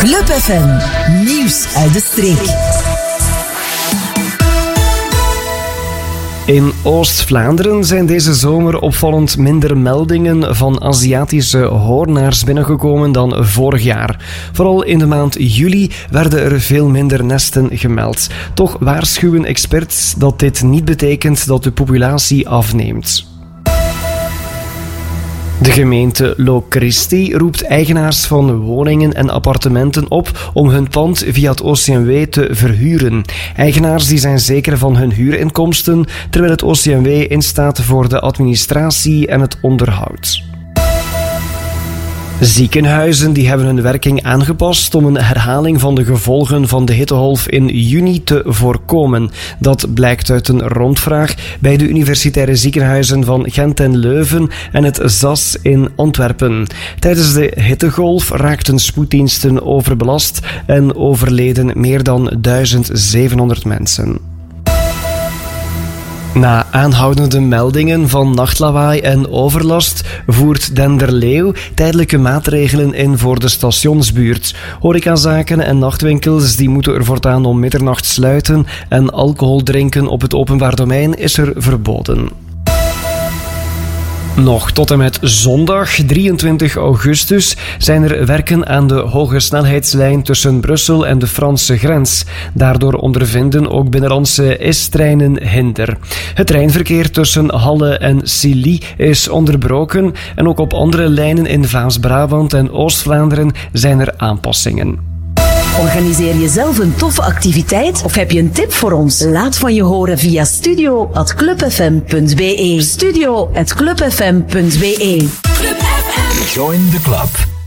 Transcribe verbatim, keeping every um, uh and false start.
Club F M, nieuws uit de streek. In Oost-Vlaanderen zijn deze zomer opvallend minder meldingen van Aziatische hoornaars binnengekomen dan vorig jaar. Vooral in de maand juli werden er veel minder nesten gemeld. Toch waarschuwen experts dat dit niet betekent dat de populatie afneemt. De gemeente Locristi roept eigenaars van woningen en appartementen op om hun pand via het O C M W te verhuren. Eigenaars die zijn zeker van hun huurinkomsten, terwijl het O C M W instaat voor de administratie en het onderhoud. Ziekenhuizen die hebben hun werking aangepast om een herhaling van de gevolgen van de hittegolf in juni te voorkomen. Dat blijkt uit een rondvraag bij de universitaire ziekenhuizen van Gent en Leuven en het Z A S in Antwerpen. Tijdens de hittegolf raakten spoeddiensten overbelast en overleden meer dan duizend zevenhonderd mensen. Na aanhoudende meldingen van nachtlawaai en overlast voert Denderleeuw tijdelijke maatregelen in voor de stationsbuurt. Horecazaken en nachtwinkels die moeten er voortaan om middernacht sluiten en alcohol drinken op het openbaar domein is er verboden. Nog tot en met zondag, drieëntwintig augustus, zijn er werken aan de hoge snelheidslijn tussen Brussel en de Franse grens. Daardoor ondervinden ook binnenlandse S-treinen hinder. Het treinverkeer tussen Halle en Silly is onderbroken en ook op andere lijnen in Vlaams-Brabant en Oost-Vlaanderen zijn er aanpassingen. Organiseer je zelf een toffe activiteit of heb je een tip voor ons? Laat van je horen via studio at clubfm punt be. studio at clubfm punt be. Club F M. Join the club.